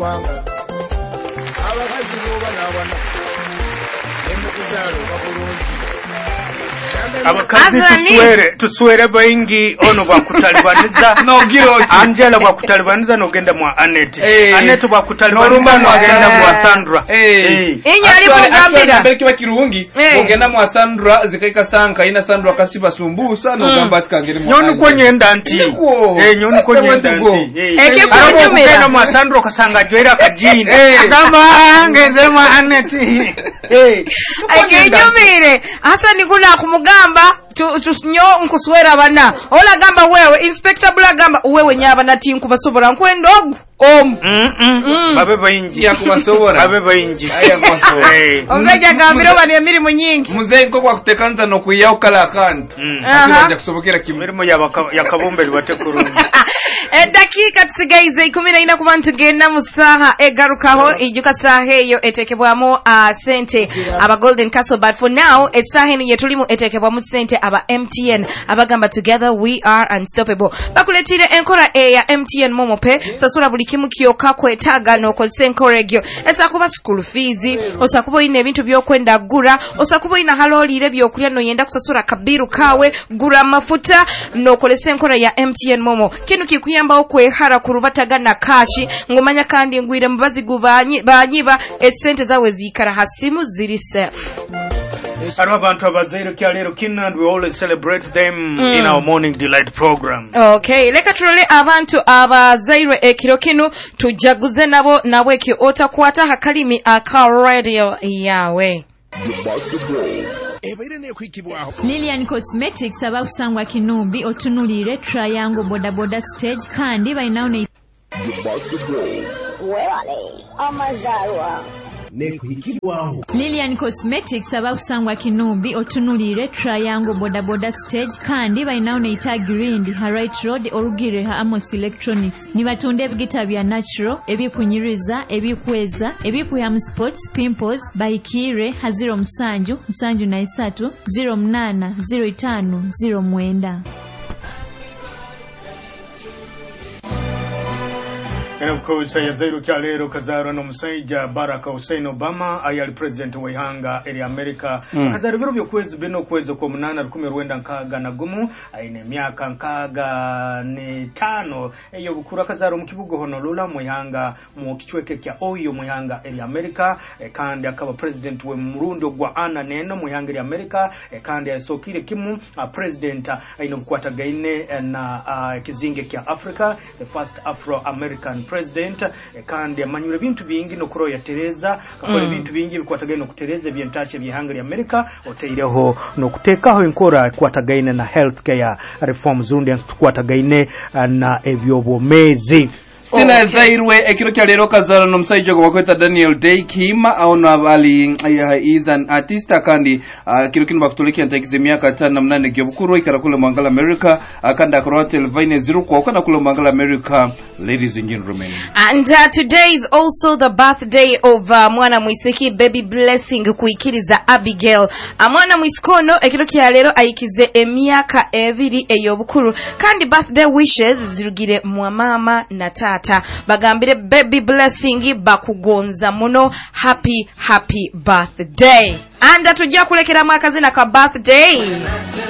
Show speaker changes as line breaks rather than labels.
gwanga abakazi boba n'abana emukuzalo babulungi
abakazi tuswere baingi ono bwakutalibaniza Angela bwakutalibaniza nogenda mwa Annette bwakutalibaniza nogenda mwa Sandra
inyali mugambira
kiba kirungi ogenda mwa Sandra zikaika sanka ina Sandra kasiba sumbusa nogamba atikagere mwa
nyoni ko nyenda nti nyoni ko nyenda nti ekikunyumira mwa Sandra kasanga jwera kajina gamba ngeze mwa Annette
ekinyumire asa nikuna kumugamba tusinyo nkuswera bana ola gamba wewe inspector bula gamba wewe nyaba nati nkubasobora nkwendogu
babe bayinji
yakubasobora
babe bayinji
aya kwasobora
ozaja gambiro bani emirimu nyingi
muze nko kwa kutekanza no kuyaho kala akantu akibaje kusobokera
kimirimo yakabombe batekurungi
dakika tusigaize 14 ku bantu genda musaha egarukaho ijuka saha eyo etekebwamo sente aba Golden Castle, but for now esaha eno yetulimu etekebwamo sente aba MTN abagamba together we are unstoppable bakuletire enkora ya MTN momo pe sasura buli kimu kyoka kwetaga nokozesa enkora egyo esakuba school fees osakuba ine ebintu byokwenda gura osakuba ina halolire byokulya no yenda kusasura kabiru kawe gura mafuta nokolesa enkora ya MTN momo kinu kikuyamba okwehara kurubataga na kashi ngomanya kandi ngwire mubazi banyiba esente zawe zikara hasimu ziri safe.
Abantu abazairo kyalero kina, and we always celebrate them in our morning delight program.
Okay, leka tulole abantu abazairo ekiro kinu tujaguze nabo eki otakwata hakalimi aka radio yawe.
Lilian Cosmetics abakusangwa Kinumbi otunulire Triangle boda stage kandi bayinawo ne Lilian Cosmetics abakusangwa Kinumbi otunulire Triangle boda stage kandi bayinawo ne Itagirindi Right Road orugire ha Amos Electronics nibatunde ebigita bya natural ebikunyiriza ebikweza ebikuya sports pimples baikire ha 0773 08 05 09.
And of course, Yazairo Kyalero Kazaro no Musaija Barack Hussein Obama, ayali president wa ihanga eri America. Kazaro viro vyokwezi bino kwezo kwa munana rukumi ruenda nkaga na gumu, aine miaka nkaga ni 5, eyo bukura Kazaro mkibugo Honolulu mu ihanga mu kichweke kya Oyo mu ihanga eri America, kandi akaba president we murundo gwa ana neno mu ihanga eri America, kandi asokire kimu president aino mkwata gaine na kizinge kya Africa, the first Afro-American president, kandi amanyure bintu bingi no kuro ya Tereza kakole bintu bingi bikwatagaye no kutereza byentache byihanga ya America oteireho no kutekaho inkora kwatagaine na healthcare reforms zundi kwatagaine na ebyobomezi.
Sina zairwe ekiro kyalero Kazaro no Musaija gwakweta Daniel Day Kima aona abali is an artist kandi kiro kinu bakutoleki antakize myaka 58 gyobukuru ikarakule Mwangala America akanda akora televine zero kwa okana kule Mwangala America. Ladies and gentlemen,
and today is also the birthday of mwana mwisiki Baby Blessing kuikiriza Abigail mwana mwisikono ekiro kyalero aikize emyaka 2 eyobukuru kandi birthday wishes zirugire mwa mama na tata bagambire Baby Blessing bakugonza muno happy birthday and tujja kulekera mwaka zina ka birthday